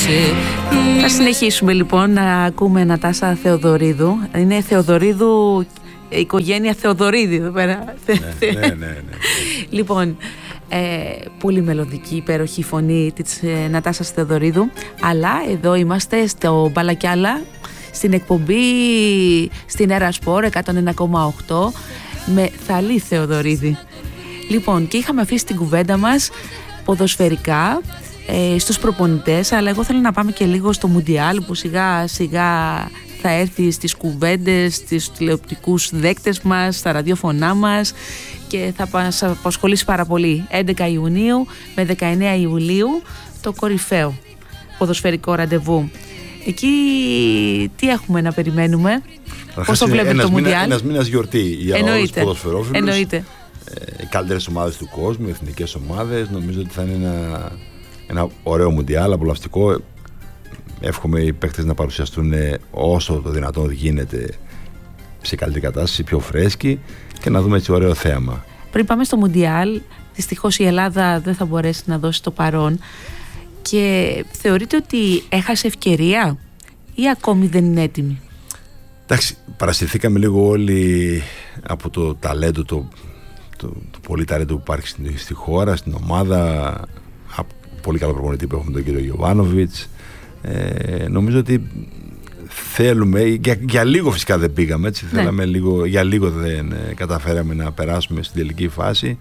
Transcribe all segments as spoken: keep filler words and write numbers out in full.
Θα συνεχίσουμε λοιπόν να ακούμε Νατάσα Θεοδωρίδου. Είναι Θεοδωρίδου, οικογένεια Θεοδωρίδη εδώ πέρα. Ναι, ναι, ναι, ναι. Λοιπόν, ε, πολύ μελωδική, υπέροχη φωνή της ε, Νατάσας Θεοδωρίδου. Αλλά εδώ είμαστε στο Μπαλακιάλα, στην εκπομπή στην Έρα Σπορ εκατόν ένα κόμμα οκτώ με Θαλή Θεοδωρίδη. Λοιπόν, και είχαμε αφήσει την κουβέντα μας ποδοσφαιρικά ε, στους προπονητές, αλλά εγώ θέλω να πάμε και λίγο στο Μουντιάλ που σιγά σιγά θα έρθει στις κουβέντες, στις τηλεοπτικούς δέκτες μας, στα ραδιόφωνά μας και θα μας απασχολήσει πάρα πολύ. έντεκα Ιουνίου με δεκαεννέα Ιουλίου το κορυφαίο ποδοσφαιρικό ραντεβού. Εκεί τι έχουμε να περιμένουμε, πώς το βλέπετε το Μουντιάλ? Ένας μήνας γιορτή για όλους τους ποδοσφαιρόφιλους. Εννοείται. Οι καλύτερες ομάδες του κόσμου, οι εθνικές ομάδες. Νομίζω ότι θα είναι ένα, ένα ωραίο Μουντιάλ, απολαυστικό. Εύχομαι οι παίκτες να παρουσιαστούν όσο το δυνατόν γίνεται σε καλύτερη κατάσταση, πιο φρέσκοι και να δούμε έτσι ωραίο θέαμα. Πριν πάμε στο Μουντιάλ, δυστυχώς η Ελλάδα δεν θα μπορέσει να δώσει το παρόν και θεωρείτε ότι έχασε ευκαιρία ή ακόμη δεν είναι έτοιμη? Εντάξει, παρασυρθήκαμε λίγο όλοι από το ταλέντο, το, το, το πολύ ταλέντο που υπάρχει στη, στη χώρα, στην ομάδα, από πολύ καλό προπονητή που έχουμε τον κύριο Γιοβάνοβιτς. Ε, νομίζω ότι θέλουμε, για, για λίγο φυσικά δεν πήγαμε, έτσι, ναι. θέλαμε λίγο, για λίγο δεν ε, καταφέραμε να περάσουμε στην τελική φάση.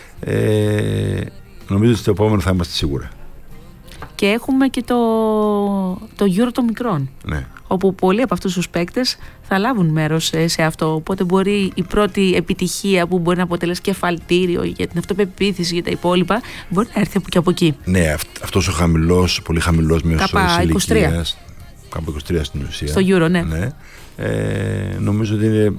Ε, νομίζω ότι στο επόμενο θα είμαστε σίγουρα. Και έχουμε και το, το Euro των μικρών, ναι. όπου πολλοί από αυτούς τους παίκτες θα λάβουν μέρος σε αυτό, οπότε μπορεί η πρώτη επιτυχία που μπορεί να αποτελέσει κεφαλτήριο για την αυτοπεποίθηση, για τα υπόλοιπα, μπορεί να έρθει και από εκεί. Ναι, αυ, αυτός ο χαμηλός, πολύ χαμηλός μέσος ηλικίας, κάπου είκοσι τρία στην ουσία. Στο Euro, ναι. ναι. Ε, νομίζω ότι είναι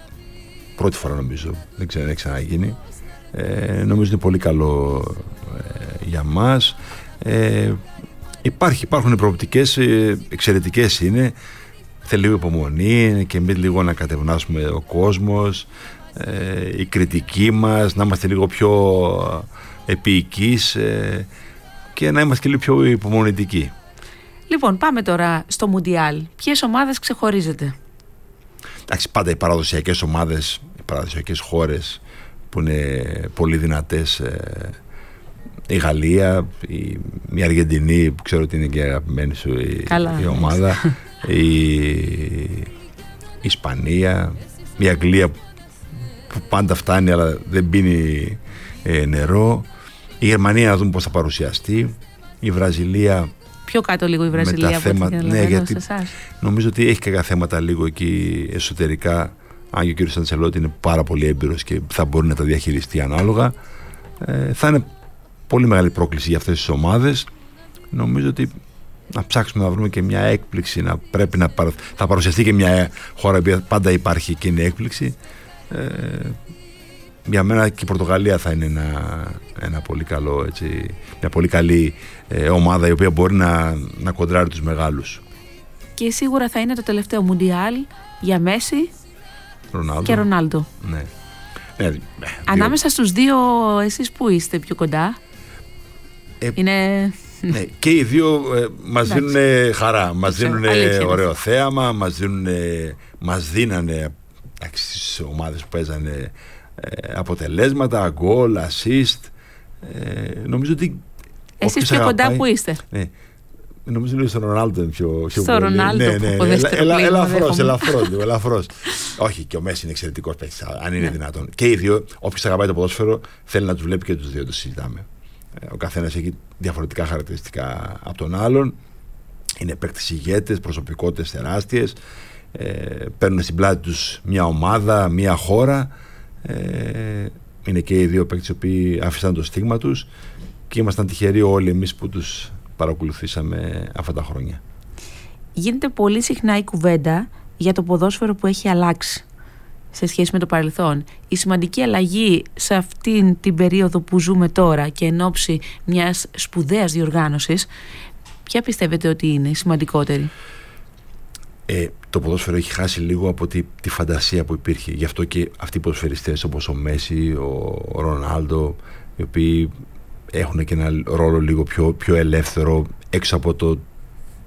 πρώτη φορά, νομίζω, δεν ξέρω αν έχει ξαναγίνει. Ε, νομίζω ότι είναι πολύ καλό ε, για μας. Ε, υπάρχει, υπάρχουν προοπτικές ε, εξαιρετικές είναι. Θέλει λίγο υπομονή και εμείς λίγο να κατευνάσουμε ο κόσμος, ε, η κριτική μας, να είμαστε λίγο πιο επίοικείς ε, και να είμαστε και λίγο πιο υπομονητικοί. Λοιπόν, πάμε τώρα στο Μουντιάλ. Ποιες ομάδες ξεχωρίζετε? Εντάξει, πάντα οι παραδοσιακές ομάδες, οι παραδοσιακές χώρες που είναι πολύ δυνατές, ε, η Γαλλία, η, η Αργεντινή που ξέρω ότι είναι και αγαπημένη σου η, η ομάδα, η, η Ισπανία, η Αγγλία που πάντα φτάνει αλλά δεν πίνει ε, νερό, η Γερμανία να δούμε πώς θα παρουσιαστεί, η Βραζιλία πιο κάτω λίγο η Βραζιλία από θέματα, ό,τι ναι, γιατί εσάς. Νομίζω ότι έχει και θέματα λίγο εκεί εσωτερικά, αν και ο κύριος Αντσελότη είναι πάρα πολύ έμπειρος και θα μπορεί να τα διαχειριστεί ανάλογα. Ε, θα είναι πολύ μεγάλη πρόκληση για αυτές τις ομάδες. Νομίζω ότι να ψάξουμε να βρούμε και μια έκπληξη, να πρέπει να παρα... θα παρουσιαστεί και μια χώρα που πάντα υπάρχει και είναι έκπληξη. Ε, για μένα και η Πορτογαλία θα είναι ένα, ένα πολύ καλό, έτσι, μια πολύ καλή ε, ομάδα η οποία μπορεί να, να κοντράρει τους μεγάλους. Και σίγουρα θα είναι το τελευταίο Μουντιάλ για Μέση Ρονάλντο. και Ρονάλντο. Ναι. Ναι, δύο... Ανάμεσα στους δύο εσείς που είστε πιο κοντά? Ε, είναι... Ναι, και οι δύο ε, μας δίνουν χαρά, μας δίνουν ωραίο θέαμα, μας, δίνουν, μας δίνανε στις ομάδες που παίζανε ε, αποτελέσματα, γκολ, assist. Ε, νομίζω ότι εσείς πιο αγαπάει, κοντά που είστε? Ναι, νομίζω ότι στο Ρονάλντο είναι πιο, πιο στο Ρονάλντο ναι, ναι, που ναι, δεύτερο ελα, πλήγμα ελαφρώς, ελαφρώς, ελαφρώς. Όχι, και ο Μέση είναι εξαιρετικός παίκτης, αν είναι ναι. δυνατόν. Και οι δύο, όποιος αγαπάει το ποδόσφαιρο θέλει να τους βλέπει και τους δύο, το συζητάμε. Ο καθένας έχει διαφορετικά χαρακτηριστικά από τον άλλον. Είναι παίκτες ηγέτες, προσωπικότητες τεράστιες. Ε, παίρνουν στην πλάτη τους μια ομάδα, μια χώρα. Ε, είναι και οι δύο παίκτες οι οποίοι άφησαν το στίγμα τους και ήμασταν τυχεροί όλοι εμείς που τους παρακολουθήσαμε αυτά τα χρόνια. Γίνεται πολύ συχνά η κουβέντα για το ποδόσφαιρο που έχει αλλάξει σε σχέση με το παρελθόν. Η σημαντική αλλαγή σε αυτήν την περίοδο που ζούμε τώρα και εν ώψη μιας σπουδαίας διοργάνωσης, ποια πιστεύετε ότι είναι η σημαντικότερη? Ε, το ποδόσφαιρο έχει χάσει λίγο από τη, τη φαντασία που υπήρχε. Γι' αυτό και αυτοί οι ποδοσφαιριστές όπως ο Μέση, ο Ρονάλντο, οι οποίοι έχουν και ένα ρόλο λίγο πιο, πιο ελεύθερο έξω από το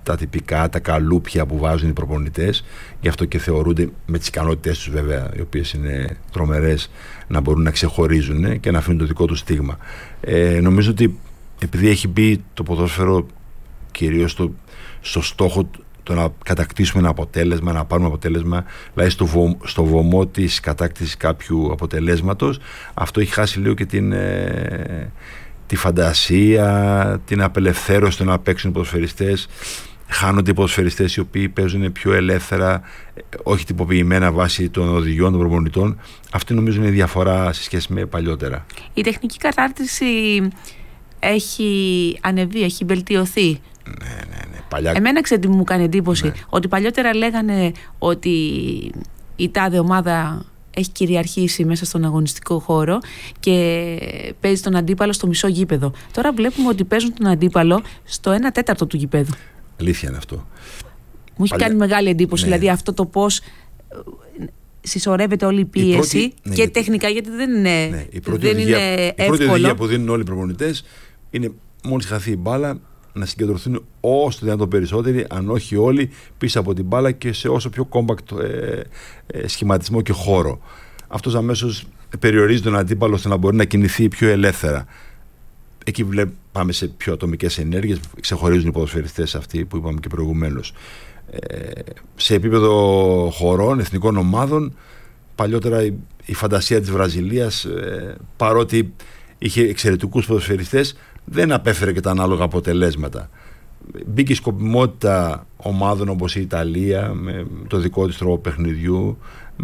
τα τυπικά, τα καλούπια που βάζουν οι προπονητές. Γι' αυτό και θεωρούνται, με τις ικανότητές τους βέβαια, οι οποίες είναι τρομερές, να μπορούν να ξεχωρίζουν και να αφήνουν το δικό τους στίγμα. Ε, νομίζω ότι επειδή έχει μπει το ποδόσφαιρο κυρίως στο, στο στόχο το να κατακτήσουμε ένα αποτέλεσμα, να πάρουμε αποτέλεσμα, δηλαδή στο, βω, στο βωμό της κατάκτησης κάποιου αποτελέσματος, αυτό έχει χάσει λίγο και την, ε, τη φαντασία, την απελευθέρωση του να παίξουν οι ποδοσφαιριστές. Χάνονται οι ποδοσφαιριστές οι οποίοι παίζουν πιο ελεύθερα, όχι τυποποιημένα βάσει των οδηγιών των προπονητών. Αυτή νομίζω είναι η διαφορά σε σχέση με παλιότερα. Η τεχνική κατάρτιση έχει ανεβεί, έχει βελτιωθεί. Ναι, ναι, ναι. Παλιά... Εμένα ξέρετε τι μου κάνει εντύπωση, ναι. ότι παλιότερα λέγανε ότι η τάδε ομάδα έχει κυριαρχήσει μέσα στον αγωνιστικό χώρο και παίζει τον αντίπαλο στο μισό γήπεδο. Τώρα βλέπουμε ότι παίζουν τον αντίπαλο στο ένα τέταρτο του γηπέδου. Αλήθεια είναι αυτό. Μου έχει Παλιά... κάνει μεγάλη εντύπωση, ναι. Δηλαδή αυτό το πώς συσσωρεύεται όλη η πίεση η πρώτη, ναι, και τεχνικά, γιατί δεν είναι, ναι, η πρώτη δεν οδηγία, είναι εύκολο. Η πρώτη οδηγία που δίνουν όλοι οι προπονητές είναι μόλις χαθεί η μπάλα να συγκεντρωθούν όσο το δυνατόν περισσότεροι, αν όχι όλοι, πίσω από την μπάλα και σε όσο πιο compact ε, ε, σχηματισμό και χώρο. Αυτός αμέσως περιορίζει τον αντίπαλο ώστε να μπορεί να κινηθεί πιο ελεύθερα. Εκεί βλέπ, πάμε σε πιο ατομικές ενέργειες, ξεχωρίζουν οι ποδοσφαιριστές αυτοί που είπαμε και προηγουμένως. Ε, σε επίπεδο χωρών, εθνικών ομάδων, παλιότερα η, η φαντασία της Βραζιλίας, ε, παρότι είχε εξαιρετικούς ποδοσφαιριστές, δεν απέφερε και τα ανάλογα αποτελέσματα. Μπήκε η σκοπιμότητα ομάδων όπως η Ιταλία, με το δικό της τρόπο παιχνιδιού,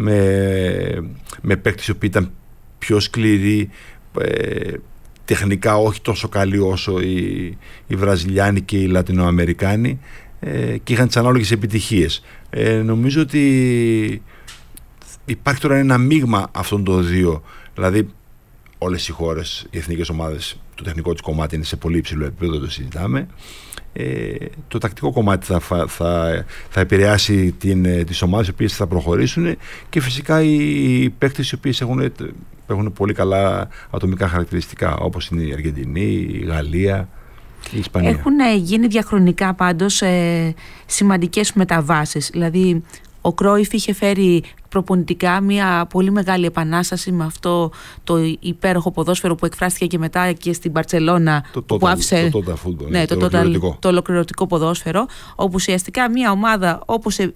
με, με παίκτες οι οποίοι ήταν πιο σκληροί, ε, τεχνικά όχι τόσο καλοί όσο οι, οι Βραζιλιάνοι και οι Λατινοαμερικάνοι, ε, και είχαν τις ανάλογες επιτυχίες. Ε, νομίζω ότι υπάρχει τώρα ένα μείγμα αυτών των δύο, δηλαδή όλες οι χώρες, οι εθνικές ομάδες, το τεχνικό της κομμάτι είναι σε πολύ υψηλό επίπεδο, το συζητάμε. Ε, το τακτικό κομμάτι θα, θα, θα επηρεάσει την, τις ομάδες οι οποίες θα προχωρήσουν και φυσικά οι παίκτες οι οποίες έχουν, έχουν πολύ καλά ατομικά χαρακτηριστικά, όπως είναι η Αργεντινή, η Γαλλία, η Ισπανία. Έχουν γίνει διαχρονικά πάντως ε, σημαντικές μεταβάσεις. Δηλαδή ο Κρόιφ είχε φέρει προπονητικά μια πολύ μεγάλη επανάσταση με αυτό το υπέροχο ποδόσφαιρο που εκφράστηκε και μετά και στην Μπαρτσελώνα, το που total, άφησε το total football, ναι, το, το, ολοκληρωτικό. το ολοκληρωτικό ποδόσφαιρο, όπου ουσιαστικά μια ομάδα όπως ε,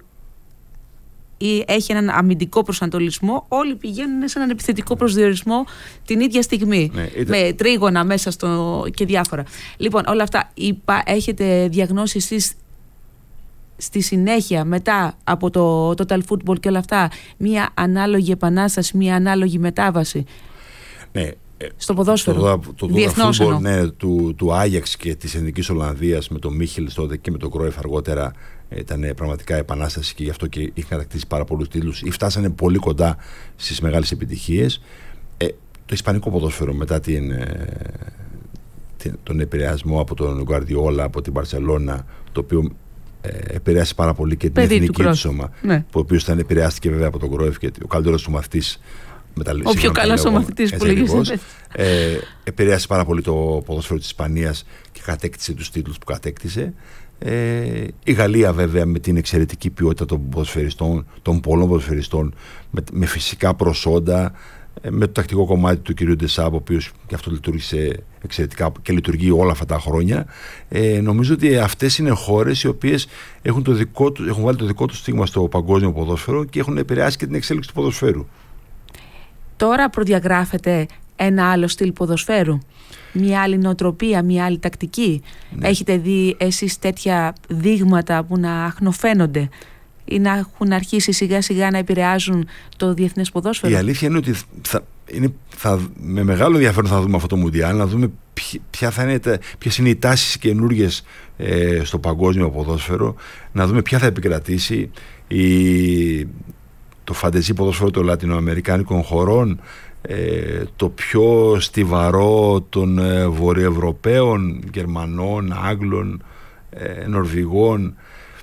ή έχει έναν αμυντικό προσανατολισμό, όλοι πηγαίνουν σε έναν επιθετικό προσδιορισμό την ίδια στιγμή. Ναι, ήταν... με τρίγωνα μέσα στο... και διάφορα. Λοιπόν, όλα αυτά είπα, έχετε διαγνώσει εσείς στη συνέχεια, μετά από το total football και όλα αυτά, μια ανάλογη επανάσταση, μια ανάλογη μετάβαση ναι, στο ποδόσφαιρο, το, το, το, διεθνώς το football, ναι, του, του Άγιαξ και της Εθνικής Ολλανδίας με τον Μίχελ τότε και με τον Κρόιφ αργότερα, ήταν πραγματικά επανάσταση και γι' αυτό και είχε κατακτήσει πάρα πολλούς τίτλους ή φτάσανε πολύ κοντά στις μεγάλες επιτυχίες. Ε, το ισπανικό ποδόσφαιρο μετά την, ε, την, τον επηρεασμό από τον Γκουαρδιόλα, από την Μπαρσελόνα, το οποίο ε, επηρεάσει πάρα πολύ και την παιδί εθνική του σώμα, ναι. Ο οποίος ήταν επηρεάστηκε βέβαια από τον Κρόιφ και ο καλύτερος του μαθητής. Ο πιο καλός ο μαθητής που λέγεται. Ε, επηρεάσει πάρα πολύ το ποδόσφαιρο της Ισπανίας και κατέκτησε τους τίτλους που κατέκτησε. Ε, η Γαλλία βέβαια με την εξαιρετική ποιότητα των ποδοσφαιριστών, των πολλών ποδοσφαιριστών, με, με φυσικά προσόντα, ε, με το τακτικό κομμάτι του κυρίου Ντεσάμπ, ο οποίος και αυτό λειτουργήσε εξαιρετικά και λειτουργεί όλα αυτά τα χρόνια. Ε, νομίζω ότι αυτές είναι χώρες οι οποίες έχουν, το δικό του, έχουν βάλει το δικό του στίγμα στο παγκόσμιο ποδόσφαιρο και έχουν επηρεάσει και την εξέλιξη του ποδοσφαίρου. Τώρα προδιαγράφεται ένα άλλο στυλ ποδοσφαίρου, μια άλλη νοοτροπία, μια άλλη τακτική. Ναι. Έχετε δει εσείς τέτοια δείγματα που να αχνοφαίνονται ή να έχουν αρχίσει σιγά σιγά να επηρεάζουν το διεθνές ποδόσφαιρο? Η αλήθεια είναι ότι θα, είναι, θα, με μεγάλο ενδιαφέρον θα δούμε αυτό το Μουντιάλ, να δούμε ποια θα είναι, ποιες είναι οι τάσεις καινούργιες ε, στο παγκόσμιο ποδόσφαιρο, να δούμε ποια θα επικρατήσει η, το φαντεζή ποδόσφαιρο των λατινοαμερικάνικων χωρών, Ε, το πιο στιβαρό των ε, βορειοευρωπαίων, Γερμανών, Άγγλων, ε, Νορβηγών,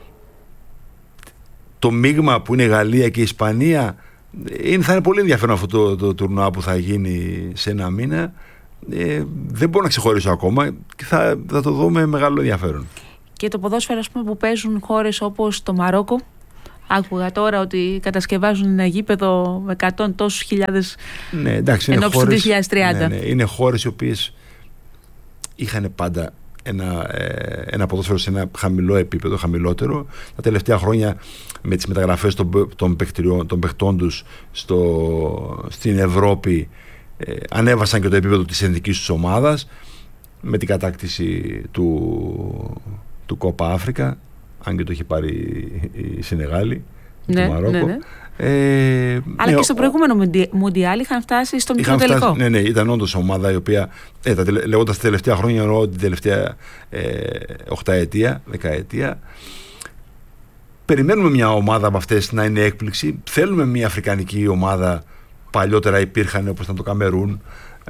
το μείγμα που είναι η Γαλλία και η Ισπανία. Είναι, θα είναι πολύ ενδιαφέρον αυτό το, το τουρνουά που θα γίνει σε ένα μήνα. Ε, δεν μπορώ να ξεχωρίσω ακόμα και θα, θα το δω με μεγάλο ενδιαφέρον. Και το ποδόσφαιρο, ας πούμε, που παίζουν χώρες όπως το Μαρόκο. Άκουγα τώρα ότι κατασκευάζουν ένα γήπεδο με εκατό τόσους χιλιάδες ναι, εντάξει, ενόψει του δύο χιλιάδες τριάντα. Ναι, ναι, είναι χώρες οι οποίες είχαν πάντα ένα, ε, ένα ποδόσφαιρο σε ένα χαμηλό επίπεδο, χαμηλότερο. Τα τελευταία χρόνια με τις μεταγραφές των, των, των παιχτών τους στο, στην Ευρώπη ε, ανέβασαν και το επίπεδο της εθνικής τους ομάδας με την κατάκτηση του, του Κόπα Αφρικα, αν και το είχε πάρει η Σενεγάλη, ναι, το Μαρόκο. Ναι, ναι. Ε, Αλλά ναι, και στο προηγούμενο Μουντιάλ είχαν φτάσει στο μικρό είχαν τελικό. Φτάσει, ναι, ναι, ήταν όντως ομάδα η οποία, ε, τα, λέγοντας τα τελευταία χρόνια, εννοώ την τελευταία ε, οχταετία, δεκαετία, περιμένουμε μια ομάδα από αυτές να είναι έκπληξη. Θέλουμε μια αφρικανική ομάδα, παλιότερα υπήρχαν όπως ήταν το Καμερούν,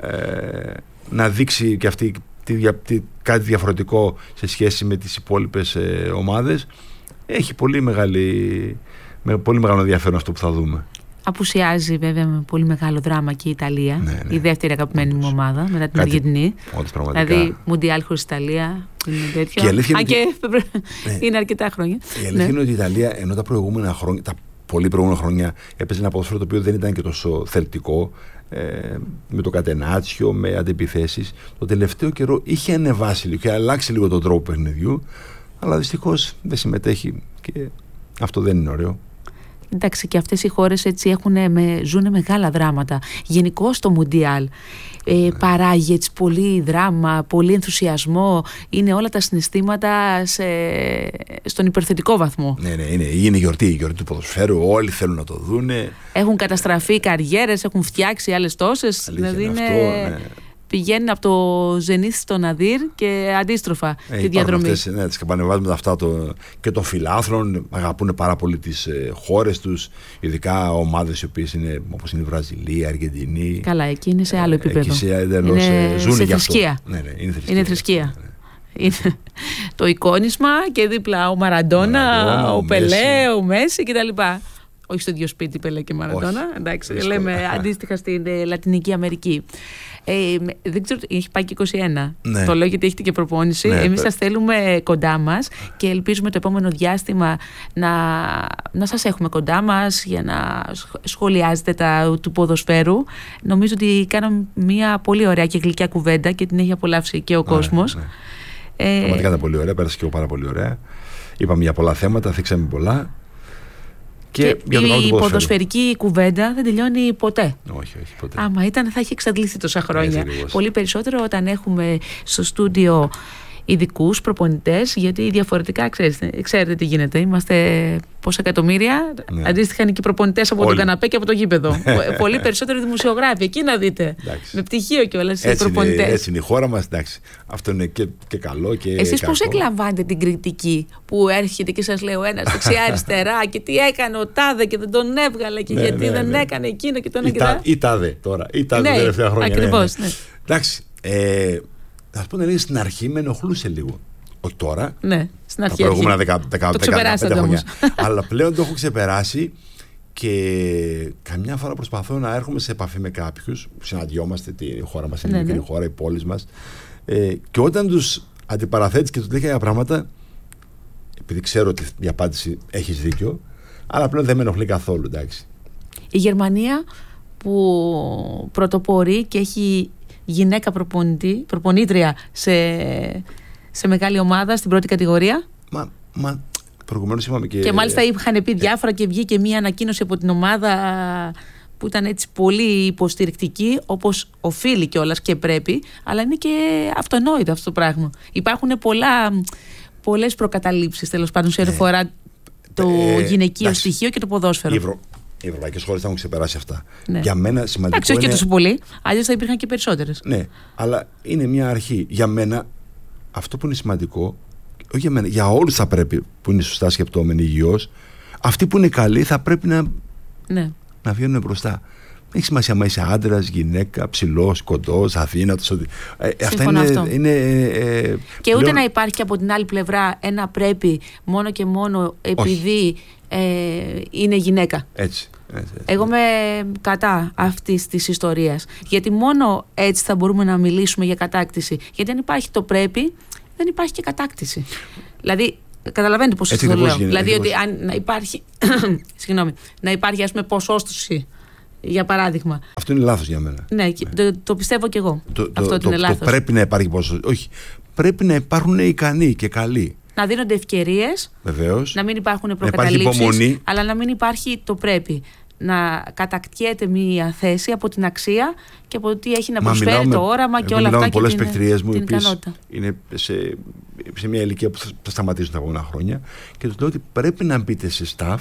ε, να δείξει και αυτή τη, τη, κάτι διαφορετικό σε σχέση με τις υπόλοιπες ε, ομάδες. Έχει πολύ μεγάλη, με πολύ μεγάλο ενδιαφέρον αυτό που θα δούμε. Απουσιάζει βέβαια με πολύ μεγάλο δράμα και η Ιταλία, ναι, ναι. η δεύτερη αγαπημένη μου ομάδα μετά την κάτι, Αργεντινή. Δηλαδή, Μουντιάλ χωρίς Ιταλία είναι τέτοιο. Αν ότι... και ναι. είναι αρκετά χρόνια. Η αλήθεια ναι. είναι ότι η Ιταλία, ενώ τα προηγούμενα χρόνια, τα πολύ προηγούμενα χρόνια, έπαιζε ένα ποδόσφαιρο το οποίο δεν ήταν και τόσο θελτικό, ε, με το κατενάτσιο, με αντιπιθέσεις. Το τελευταίο καιρό είχε ανεβάσει λίγο, είχε αλλάξει λίγο τον τρόπο παιχνιδιού, αλλά δυστυχώς δεν συμμετέχει και αυτό δεν είναι ωραίο. Εντάξει, και αυτές οι χώρες έτσι έχουν, με, ζουν μεγάλα δράματα. Γενικώς το Μουντιάλ ε, ναι. παράγει έτσι πολύ δράμα, πολύ ενθουσιασμό. Είναι όλα τα συναισθήματα σε, στον υπερθετικό βαθμό. Ναι, ναι, είναι, είναι η γιορτή, η γιορτή του ποδοσφαίρου. Όλοι θέλουν να το δούνε. Έχουν καταστραφεί καριέρες, έχουν φτιάξει άλλες τόσες. Αλήθεια δηλαδή είναι είναι... αυτό, ναι. Πηγαίνουν από το Ζενίθ στο Ναδύρ και αντίστροφα ε, τη διαδρομή. Αυτές, ναι, τις καμπανεβάζουν αυτά το, και των φιλάθλων. Αγαπούν πάρα πολύ τις ε, χώρες τους. Ειδικά ομάδες οι οποίες είναι όπως είναι η Βραζιλία, η Αργεντινή. Καλά, εκεί είναι σε άλλο επίπεδο. Εκεί σε, εντελώς, είναι ζουν σε για θρησκεία. Αυτό. Ναι, ναι, είναι θρησκεία. Είναι θρησκεία. Ναι, ναι. Είναι το εικόνισμα και δίπλα ο Μαραντόνα, Μαραντόνα ο, ο Πελέ, ο Μέση κτλ. Όχι στο ίδιο σπίτι Πελέ και Μαραντόνα. Εντάξει, λέμε αντίστοιχα στην ε, Λατινική Αμερική. Ε, δεν ξέρω, έχει πάει και είκοσι ένα. Ναι. Το λέω γιατί έχετε και προπόνηση. Ναι, εμείς σας θέλουμε κοντά μας και ελπίζουμε το επόμενο διάστημα να, να σας έχουμε κοντά μας για να σχολιάζετε τα του ποδοσφαίρου. Νομίζω ότι κάναμε μια πολύ ωραία και γλυκιά κουβέντα και την έχει απολαύσει και ο ναι, κόσμος. Ναι. Ε, Πραγματικά ήταν πολύ ωραία, πέρασε και εγώ πάρα πολύ ωραία. Είπαμε για πολλά θέματα, θίξαμε πολλά. Και, και η ποδοσφαιρική κουβέντα δεν τελειώνει ποτέ. Όχι, όχι, ποτέ. Άμα ήταν, θα έχει εξαντλήσει τόσα χρόνια. Πολύ περισσότερο όταν έχουμε στο στούντιο ειδικούς προπονητές, γιατί διαφορετικά ξέρετε, ξέρετε τι γίνεται. Είμαστε πόσα εκατομμύρια, ναι. αντίστοιχα είναι και οι προπονητές από Όλοι. τον καναπέ και από το γήπεδο. Πολύ περισσότεροι δημοσιογράφοι. Εκεί να δείτε. Εντάξει. Με πτυχίο κιόλας οι προπονητές. Έτσι είναι η χώρα μας. Εντάξει. Αυτό είναι και, και καλό και. Εσείς πώς εκλαμβάνετε την κριτική που έρχεται και σας λέει ο ένας δεξιά-αριστερά και τι έκανε ο τάδε και δεν τον έβγαλε και ναι, γιατί ναι, δεν ναι. έκανε εκείνο και το ένα και το ή τάδε τώρα. Ή τάδε τα τελευταία χρόνια. Ακριβώς. Ναι, ναι. Εντάξει. Ε, θα σου πω να λέει στην αρχή με ενοχλούσε λίγο. Όχι τώρα. Ναι, στην αρχή. Τα προηγούμενα δεκαπέντε χρόνια. Αλλά πλέον το έχω ξεπεράσει και καμιά φορά προσπαθώ να έρχομαι σε επαφή με κάποιους που συναντιόμαστε. Τη χώρα μας είναι ναι, μικρή ναι. χώρα, η πόλη μας. Ε, και όταν τους αντιπαραθέτεις και τους λέει κάποια πράγματα, επειδή ξέρω ότι η απάντηση έχεις δίκιο, αλλά πλέον δεν με ενοχλεί καθόλου. Εντάξει. Η Γερμανία που πρωτοπορεί και έχει γυναίκα προπονητή, προπονήτρια σε, σε μεγάλη ομάδα στην πρώτη κατηγορία. Μα, μα προηγουμένως είπαμε και... Και μάλιστα είχαν πει διάφορα και βγήκε μια ανακοίνωση από την ομάδα που ήταν έτσι πολύ υποστηρικτική, όπως οφείλει κιόλας και πρέπει, αλλά είναι και αυτονόητο αυτό το πράγμα. Υπάρχουν πολλά, πολλές προκαταλήψεις τέλος πάντων σε φορά το ε, γυναικείο εντάξει, στοιχείο και το ποδόσφαιρο. Ευρω... Οι ευρωπαϊκές χώρες θα έχουν ξεπεράσει αυτά. Ναι. Για μένα σημαντικό. Εντάξει, όχι είναι... και τόσο πολύ. Αλλιώς θα υπήρχαν και περισσότερες. Ναι, αλλά είναι μια αρχή. Για μένα, αυτό που είναι σημαντικό, όχι για μένα, για όλους θα πρέπει που είναι σωστά σκεπτόμενοι υγιώς, αυτοί που είναι καλοί θα πρέπει να, ναι. να βγαίνουν μπροστά. Έχει σημασία αν είσαι άντρας, γυναίκα, ψηλός, κοντός, αθήνατος. Ε, αυτά είναι. Αυτό. είναι ε, και ούτε πλέον... να υπάρχει και από την άλλη πλευρά ένα πρέπει μόνο και μόνο επειδή ε, είναι γυναίκα. Έτσι, έτσι, έτσι. Εγώ είμαι κατά αυτής της ιστορίας. Γιατί μόνο έτσι θα μπορούμε να μιλήσουμε για κατάκτηση. Γιατί αν υπάρχει το πρέπει, δεν υπάρχει και κατάκτηση. Δηλαδή, καταλαβαίνετε πώς σας το λέω. Γίνεται, δηλαδή, ότι πώς... αν να υπάρχει, συγγνώμη, να υπάρχει, ας πούμε, ποσόστοση, για παράδειγμα. Αυτό είναι λάθος για μένα. Ναι, το, το πιστεύω κι εγώ. Το, αυτό το, ότι είναι το, λάθος. το πρέπει να υπάρχει ποσόστοση. Όχι. Πρέπει να υπάρχουν ικανοί και καλοί. Να δίνονται ευκαιρίες. Βεβαίως. Να μην υπάρχουν προκαταλήψεις. Αλλά να μην υπάρχει το πρέπει. Να κατακτιέται μία θέση από την αξία και από τι έχει να προσφέρει το όραμα και όλα αυτά. Με πολλές και παικτριές μου, την οι οποίες ικανότητα. είναι σε, σε μια ηλικία που θα, θα σταματήσουν τα επόμενα χρόνια, και τους λέω ότι πρέπει να μπείτε σε staff,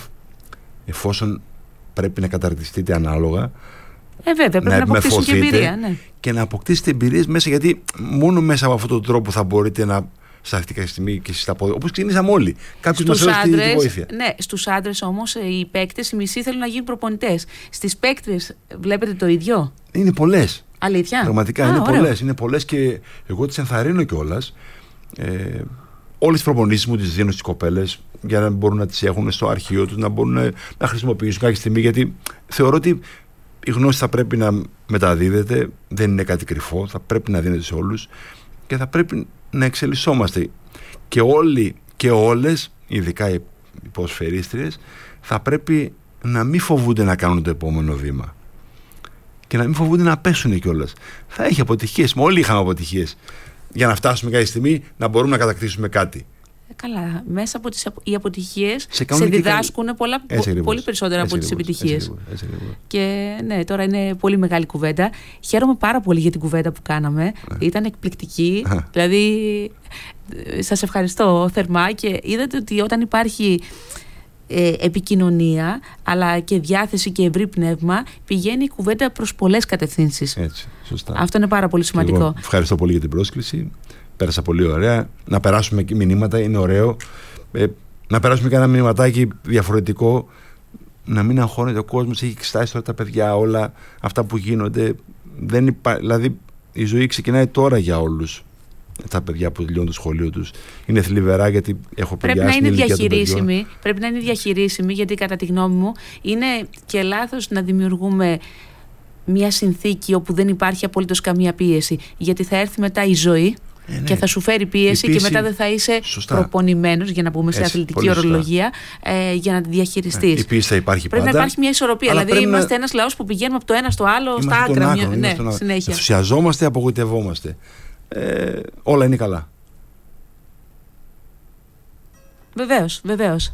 εφόσον πρέπει να καταρτιστείτε ανάλογα. Ε, βέβαια, πρέπει να, να αποκτήσουν και εμπειρία. Ναι. Και να αποκτήσετε εμπειρίες μέσα, γιατί μόνο μέσα από αυτόν τον τρόπο θα μπορείτε να σταθείτε κάποια στιγμή και εσείς τα πόδια. Όπως ξεκινήσαμε όλοι. Κάποιος μας έδωσε τη βοήθεια. Ναι, στους άντρες όμως οι παίκτες, οι μισοί θέλουν να γίνουν προπονητές. Στις παίκτες βλέπετε το ίδιο. Είναι πολλές. Αλήθεια. Πραγματικά Α, είναι ωραίο. πολλές. Είναι πολλές και εγώ τις ενθαρρύνω κιόλας. Ε, όλες τις προπονήσεις μου τις δίνω στις κοπέλες για να μπορούν να τις έχουν στο αρχείο τους, να μπορούν να, να χρησιμοποιήσουν κάποια στιγμή. Γιατί θεωρώ ότι η γνώση θα πρέπει να μεταδίδεται, δεν είναι κάτι κρυφό, θα πρέπει να δίνεται σε όλους και θα πρέπει να εξελισσόμαστε. Και όλοι και όλες, ειδικά οι ποδοσφαιρίστριες, θα πρέπει να μην φοβούνται να κάνουν το επόμενο βήμα. Και να μην φοβούνται να πέσουν κιόλας. Θα έχει αποτυχίες, μα όλοι είχαμε αποτυχίες. Για να φτάσουμε κάποια στιγμή να μπορούμε να κατακτήσουμε κάτι. Καλά, μέσα από τις οι αποτυχίες σε, σε διδάσκουν και... πολλά, έτσι, πο, πολύ περισσότερα έτσι, από τις επιτυχίες. Έτσι, έτσι, έτσι, και ναι, τώρα είναι πολύ μεγάλη κουβέντα. Χαίρομαι πάρα πολύ για την κουβέντα που κάναμε. Ναι. Ήταν εκπληκτική. Δηλαδή, σας ευχαριστώ θερμά και είδατε ότι όταν υπάρχει ε, επικοινωνία αλλά και διάθεση και ευρύ πνεύμα, πηγαίνει η κουβέντα προς πολλές κατευθύνσεις. Έτσι, σωστά. Αυτό είναι πάρα πολύ σημαντικό. Εγώ ευχαριστώ πολύ για την πρόσκληση. Πέρασα πολύ ωραία. Να περάσουμε και μηνύματα, είναι ωραίο. Ε, να περάσουμε και ένα μηνυματάκι διαφορετικό. Να μην αγχώνεται ο κόσμος. Έχει εξετάσει τώρα τα παιδιά, όλα αυτά που γίνονται. Δεν υπά... Δηλαδή η ζωή ξεκινάει τώρα για όλους. Τα παιδιά που τελειώνουν το σχολείο τους. Είναι θλιβερά γιατί έχω παιδιά πρέπει στην ηλικία των παιδιών. Διαχειρίσιμη, πρέπει να είναι διαχειρίσιμη, γιατί κατά τη γνώμη μου είναι και λάθος να δημιουργούμε μια συνθήκη όπου δεν υπάρχει απολύτως καμία πίεση. Γιατί θα έρθει μετά η ζωή. Ε, ναι. Και θα σου φέρει πίεση, πίεση και μετά δεν θα είσαι προπονημένος, για να πούμε σε Έτσι, αθλητική ορολογία, ε, για να τη διαχειριστείς. Η πίεση θα υπάρχει πρέπει πάντα. Να υπάρχει μια ισορροπία. Δηλαδή είμαστε να... ένας λαός που πηγαίνουμε από το ένα στο άλλο, είμαστε στα άκρα. Άκρο, ναι, άκρο. συνέχεια. Ενθουσιαζόμαστε, απογοητευόμαστε. Ε, όλα είναι καλά. Βεβαίως, βεβαίως.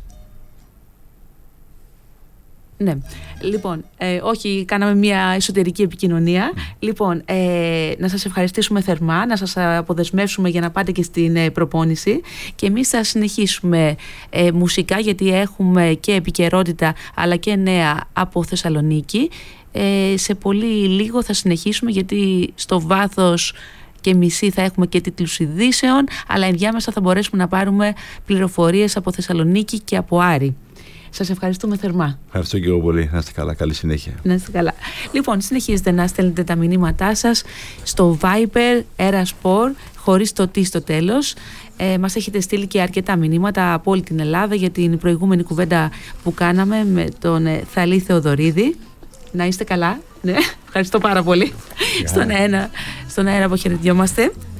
Ναι. Λοιπόν, ε, όχι, κάναμε μια εσωτερική επικοινωνία. Mm. Λοιπόν, ε, να σας ευχαριστήσουμε θερμά, να σας αποδεσμεύσουμε για να πάτε και στην ε, προπόνηση και εμείς θα συνεχίσουμε ε, μουσικά, γιατί έχουμε και επικαιρότητα αλλά και νέα από Θεσσαλονίκη. Ε, σε πολύ λίγο θα συνεχίσουμε, γιατί στο βάθος και μισή θα έχουμε και τίτλους ειδήσεων, αλλά ενδιάμεσα θα μπορέσουμε να πάρουμε πληροφορίες από Θεσσαλονίκη και από Άρη. Σας ευχαριστούμε θερμά. Ευχαριστώ και εγώ πολύ. Να είστε καλά. Καλή συνέχεια. Να είστε καλά. Λοιπόν, συνεχίζετε να στέλνετε τα μηνύματά σας στο Viber Erasport χωρίς το τι στο τέλος. Ε, μας έχετε στείλει και αρκετά μηνύματα από όλη την Ελλάδα για την προηγούμενη κουβέντα που κάναμε με τον ε, Θαλή Θεοδωρίδη. Να είστε καλά. Ναι, ευχαριστώ πάρα πολύ. Στον αέρα, στον αέρα αποχαιρετιόμαστε.